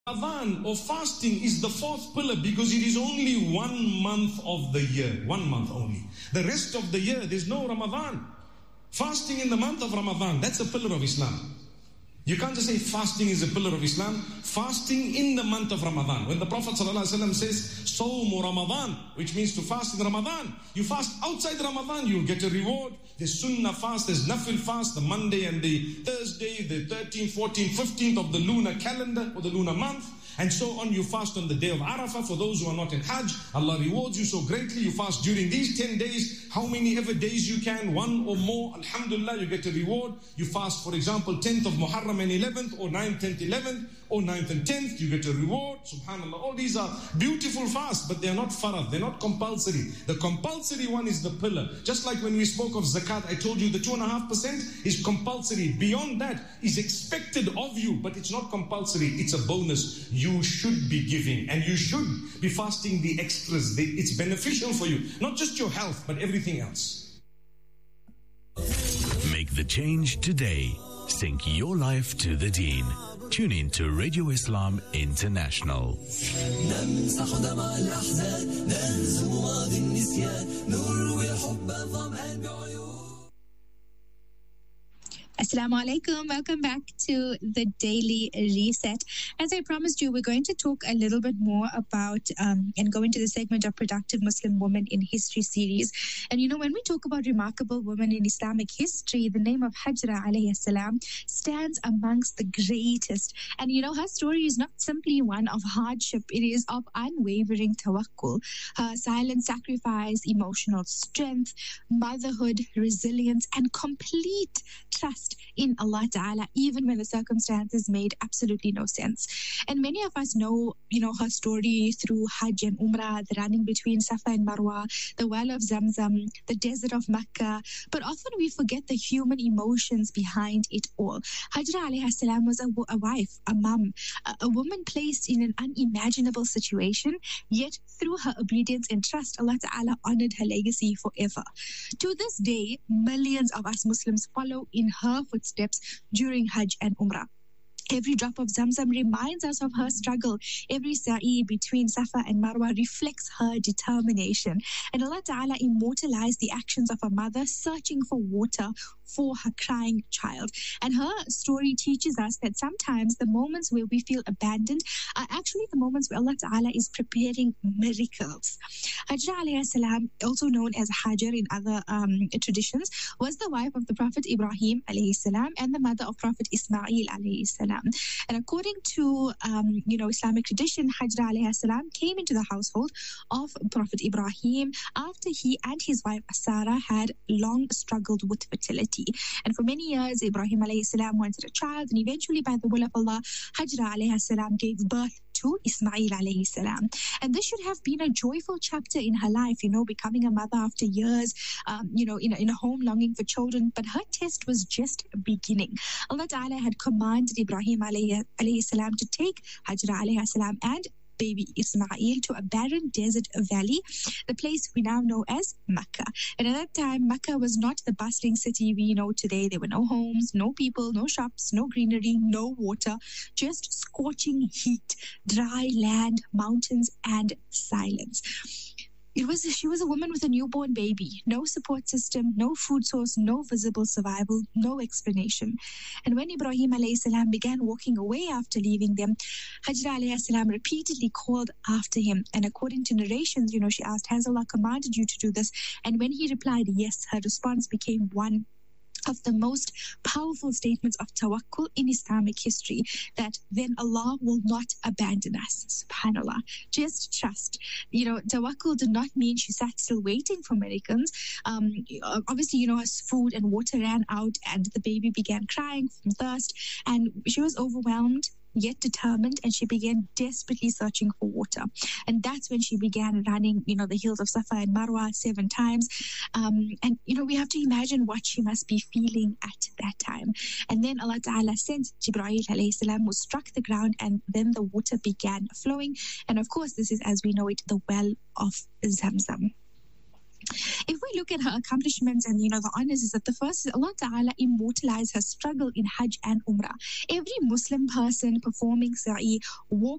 Ramadan or fasting is the fourth pillar because it is only 1 month of the year. 1 month only. The rest of the year, there's no Ramadan. Fasting in the month of Ramadan, that's a pillar of Islam. You can't just say fasting is a pillar of Islam. Fasting in the month of Ramadan. When the Prophet ﷺ says, Sawmu Ramadan, which means to fast in Ramadan. You fast outside Ramadan, you'll get a reward. There's Sunnah fast, there's Nafil fast, the Monday and the Thursday, the 13th, 14th, 15th of the lunar calendar or the lunar month. And so on, you fast on the day of Arafah. For those who are not in Hajj, Allah rewards you so greatly. You fast during these 10 days, how many ever days you can, 1 or more, alhamdulillah, you get a reward. You fast, for example, 10th of Muharram and 11th, or 9th, 10th, 11th, or 9th and 10th, you get a reward, subhanallah. All these are beautiful fasts, but they are not farad, they're not compulsory. The compulsory one is the pillar. Just like when we spoke of zakat, I told you the 2.5% is compulsory. Beyond that is expected of you, but it's not compulsory, it's a bonus. You should be giving, and you should be fasting the extras. It's beneficial for you, not just your health, but everything else. Make the change today. Sync your life to the deen. Tune in to Radio Islam International. Assalamu alaikum. Welcome back to the Daily Reset. As I promised you, we're going to talk a little bit more about and go into the segment of Productive Muslim Women in History series. And when we talk about remarkable women in Islamic history, the name of Hajra alayhi salam stands amongst the greatest. And her story is not simply one of hardship, it is of unwavering tawakkul. Her silent sacrifice, emotional strength, motherhood, resilience, and complete trust in Allah Ta'ala, even when the circumstances made absolutely no sense. And many of us know, her story through Hajj and Umrah, the running between Safa and Marwa, the well of Zamzam, the desert of Makkah. But often we forget the human emotions behind it all. Hajra alayhi salam was a wife, a mum, a woman placed in an unimaginable situation, yet through her obedience and trust, Allah Ta'ala honored her legacy forever. To this day, millions of us Muslims follow in her footsteps during Hajj and Umrah. Every drop of Zamzam reminds us of her struggle. Every sa'i between Safa and Marwa reflects her determination. And Allah Ta'ala immortalized the actions of a mother searching for water for her crying child. And her story teaches us that sometimes the moments where we feel abandoned are actually the moments where Allah Ta'ala is preparing miracles. Hajra alayhi salam, also known as Hajar in other traditions, was the wife of the Prophet Ibrahim alayhi salam and the mother of Prophet Ismail alayhi salam. And according to Islamic tradition, Hajra alayhi salam came into the household of Prophet Ibrahim after he and his wife Sarah had long struggled with fertility. And for many years, Ibrahim alayhi salam wanted a child, and eventually, by the will of Allah, Hajra alayhi salam gave birth to Ismail alayhi salam. And this should have been a joyful chapter in her life, becoming a mother after years, in a home longing for children. But her test was just beginning. Allah Ta'ala had commanded Ibrahim alayhi salam to take Hajra alayhi salam and baby Ismail to a barren desert valley, the place we now know as Makkah. And at that time, Makkah was not the bustling city we know today. There were no homes, no people, no shops, no greenery, no water, just scorching heat, dry land, mountains, and silence. She was a woman with a newborn baby, no support system, no food source, no visible survival, no explanation. And when Ibrahim alayhi salam began walking away after leaving them, Hajra alayhi salam repeatedly called after him. And according to narrations, she asked, "Has Allah commanded you to do this?" And when he replied yes, her response became one of the most powerful statements of tawakkul in Islamic history, that then Allah will not abandon us. Subhanallah. Just trust. Tawakkul did not mean she sat still waiting for miracles. Obviously, her food and water ran out and the baby began crying from thirst, and she was overwhelmed yet determined, and she began desperately searching for water. And that's when she began running, the hills of Safa and Marwa 7 times. And we have to imagine what she must be feeling at that time. And then Allah Ta'ala sent Jibreel alayhi salam, who struck the ground, and then the water began flowing. And of course, this is, as we know it, the well of Zamzam. If we look at her accomplishments and the honors, is that the first is Allah Ta'ala immortalized her struggle in Hajj and Umrah. Every Muslim person performing sa'i walked